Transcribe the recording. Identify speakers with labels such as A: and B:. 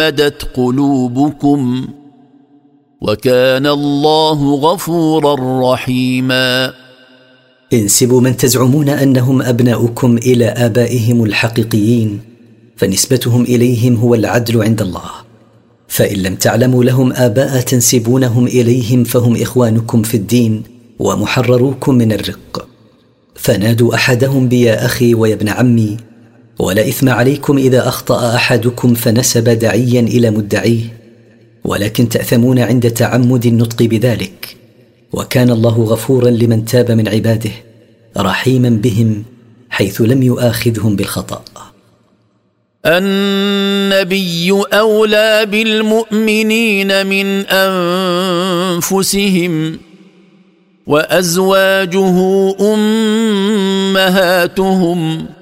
A: بدت قلوبكم وكان الله غفورا رحيما.
B: انسبوا من تزعمون أنهم أبناؤكم إلى آبائهم الحقيقيين، فنسبتهم إليهم هو العدل عند الله. فإن لم تعلموا لهم آباء تنسبونهم إليهم فهم إخوانكم في الدين ومحرروكم من الرق، فنادوا أحدهم بيا أخي ويا ابن عمي، ولا إثم عليكم إذا أخطأ أحدكم فنسب داعيا إلى مدعيه، ولكن تأثمون عند تعمد النطق بذلك، وكان الله غفورا لمن تاب من عباده رحيما بهم حيث لم يؤاخذهم بالخطأ.
A: النبي أولى بالمؤمنين من أنفسهم وأزواجه أمهاتهم